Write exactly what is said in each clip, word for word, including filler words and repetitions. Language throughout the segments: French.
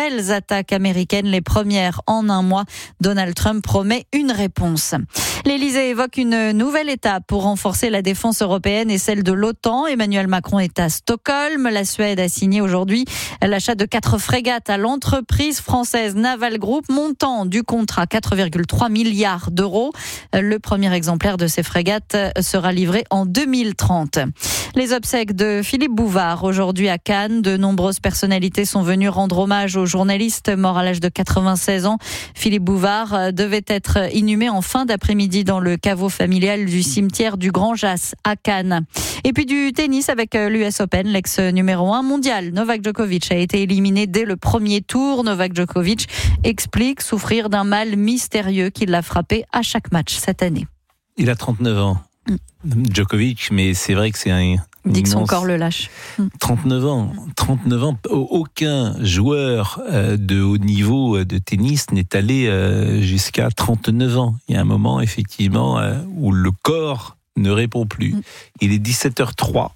nouvelles attaques américaines, les premières en un mois. Donald Trump promet une réponse. L'Élysée évoque une nouvelle étape pour renforcer la défense européenne et celle de l'OTAN. Emmanuel Macron est à Stockholm. La Suède a signé aujourd'hui l'achat de quatre frégates à l'entreprise française Naval Group, montant du contrat quatre virgule trois milliards d'euros. Le premier exemplaire de ces frégates sera livré en deux mille trente. Les obsèques de Philippe Bouvard aujourd'hui à Cannes. De nombreuses personnalités sont venues rendre hommage au journaliste mort à l'âge de quatre-vingt-seize ans. Philippe Bouvard devait être inhumé en fin d'après-midi dans le caveau familial du cimetière du Grand Jas à Cannes. Et puis du tennis avec l'U S Open, l'ex numéro un mondial Novak Djokovic a été éliminé dès le premier tour. Novak Djokovic explique souffrir d'un mal mystérieux qui l'a frappé à chaque match cette année. Il a trente-neuf ans, mm. Djokovic, mais c'est vrai que c'est un... dit que son corps le lâche. trente-neuf ans, trente-neuf ans. Aucun joueur de haut niveau de tennis n'est allé jusqu'à trente-neuf ans. Il y a un moment, effectivement, où le corps ne répond plus. Il est dix-sept heures zéro trois.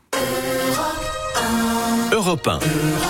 Europe un.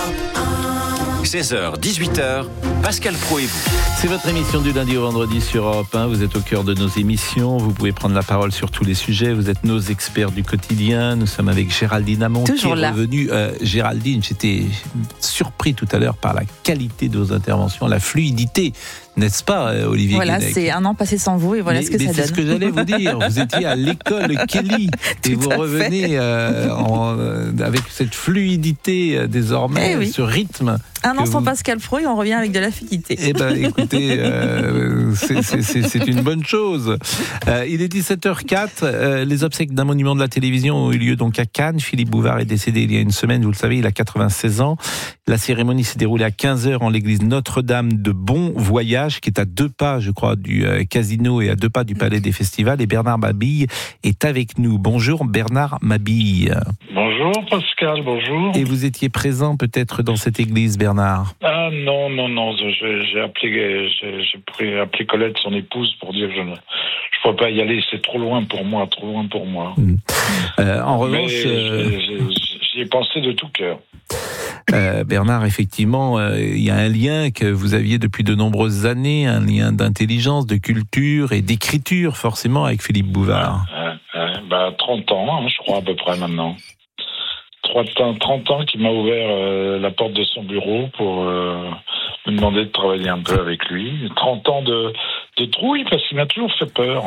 seize heures, dix-huit heures, Pascal Praud et vous. C'est votre émission du lundi au vendredi sur Europe un. Vous êtes au cœur de nos émissions. Vous pouvez prendre la parole sur tous les sujets. Vous êtes nos experts du quotidien. Nous sommes avec Géraldine Amont. Toujours là. Revenue. Euh, Géraldine, j'étais surpris tout à l'heure par la qualité de vos interventions, la fluidité. N'est-ce pas, Olivier Voilà, Guénec? C'est un an passé sans vous et voilà mais, ce que mais ça c'est donne. ce que j'allais vous dire. Vous étiez à l'école Kelly et vous revenez euh, en, euh, avec cette fluidité euh, désormais, eh oui. ce rythme. Un an sans vous... Pascal Praud et on revient avec de la fluidité. Eh ben, écoutez, euh, c'est, c'est, c'est, c'est une bonne chose. Euh, il est dix-sept heures zéro quatre. Euh, les obsèques d'un monument de la télévision ont eu lieu donc à Cannes. Philippe Bouvard est décédé il y a une semaine. Vous le savez, il a quatre-vingt-seize ans. La cérémonie s'est déroulée à quinze heures en l'église Notre-Dame de Bon Voyage, qui est à deux pas, je crois, du euh, casino et à deux pas du Palais des Festivals. Et Bernard Mabille est avec nous. Bonjour Bernard Mabille. Bonjour Pascal, bonjour. Et vous étiez présent peut-être dans cette église, Bernard? Ah non, non, non, j'ai, j'ai appelé j'ai, j'ai pris, appelé Colette, son épouse, pour dire que je ne je pourrais pas y aller, c'est trop loin pour moi, trop loin pour moi. Mmh. Euh, en revanche... Mais euh... j'ai, j'ai, j'y ai pensé de tout cœur. Euh, Bernard, effectivement, il euh, y a un lien que vous aviez depuis de nombreuses années, un lien d'intelligence, de culture et d'écriture, forcément, avec Philippe Bouvard. Euh, euh, bah, trente ans, hein, je crois, à peu près maintenant. trente ans qu'il m'a ouvert euh, la porte de son bureau pour euh, me demander de travailler un peu avec lui. trente ans de, de trouille, parce qu'il m'a toujours fait peur.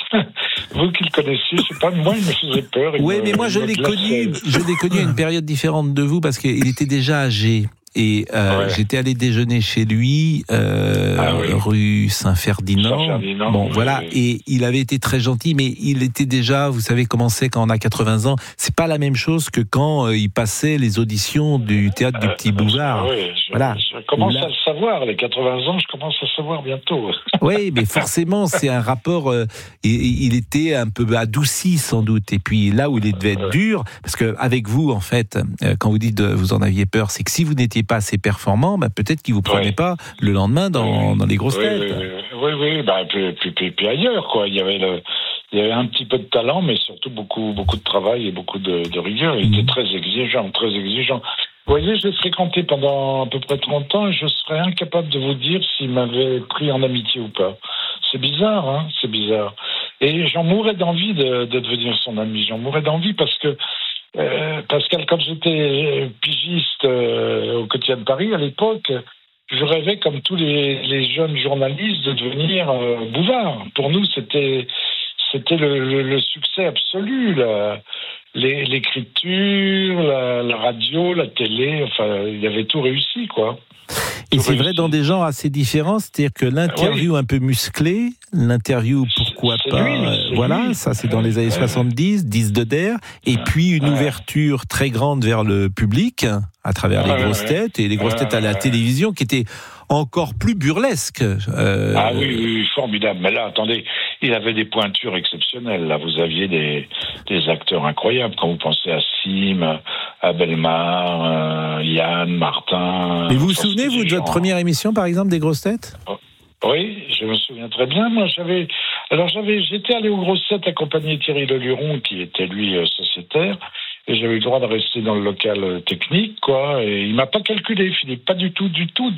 Vous qui le connaissez, je sais pas, moi il me faisait peur. Oui, mais moi je l'ai connu, je l'ai connu à une période différente de vous, parce qu'il était déjà âgé. Et euh, ouais. j'étais allé déjeuner chez lui, euh, ah oui. rue Saint-Ferdinand. Saint-Ferdinand. Bon, oui, voilà. Oui. Et il avait été très gentil, mais il était déjà, vous savez comment c'est quand on a quatre-vingts ans. C'est pas la même chose que quand euh, il passait les auditions du théâtre du Petit Bouvard. Euh, oui, je, voilà. Je commence Là... à le savoir. Les quatre-vingts ans, je commence à savoir bientôt. Oui, mais forcément, c'est un rapport. Euh, il, il était un peu adouci sans doute. Et puis là où il devait être dur, parce que avec vous, en fait, euh, quand vous dites euh, vous en aviez peur, c'est que si vous n'étiez pas assez performant, bah, peut-être qu'il vous prenait oui. pas le lendemain dans, oui. dans les grosses oui, têtes. Oui, oui, oui, oui. Bah, puis, puis, puis, puis ailleurs, quoi. Il y avait le, il y avait un petit peu de talent, mais surtout beaucoup, beaucoup de travail et beaucoup de, de rigueur. Il mmh. était très exigeant, très exigeant. Vous voyez, je l'ai fréquenté pendant à peu près trente ans et je serais incapable de vous dire s'il m'avait pris en amitié ou pas. C'est bizarre, hein, c'est bizarre. Et j'en mourrais d'envie de, de devenir son ami. J'en mourrais d'envie parce que Euh, Pascal, quand j'étais pigiste euh, au quotidien de Paris à l'époque, je rêvais comme tous les, les jeunes journalistes de devenir euh, Bouvard. Pour nous, c'était c'était le, le, le succès absolu, la, les, l'écriture, la, la radio, la télé. Enfin, il y avait tout réussi, quoi. Et c'est vrai dans des genres assez différents, c'est-à-dire que l'interview oui. un peu musclée, l'interview pourquoi c'est pas, lui, euh, voilà, lui. Ça c'est dans les années soixante-dix, dix de Der, et puis une ouverture très grande vers le public à travers les grosses têtes et les grosses têtes à la télévision qui étaient encore plus burlesque. Euh... Ah oui, oui, formidable. Mais là, attendez, il avait des pointures exceptionnelles. Là, vous aviez des, des acteurs incroyables. Quand vous pensez à Sim, à Bellemare, euh, Yann, Martin... Et vous vous souvenez, vous, de votre première émission, par exemple, des grosses têtes ? Oui, je me souviens très bien. Moi, j'avais... Alors, j'avais... j'étais allé aux grosses têtes accompagné de Thierry Leluron, qui était, lui, euh, sociétaire. Et j'avais eu le droit de rester dans le local technique, quoi. Et il m'a pas calculé, Philippe, pas du tout, du tout,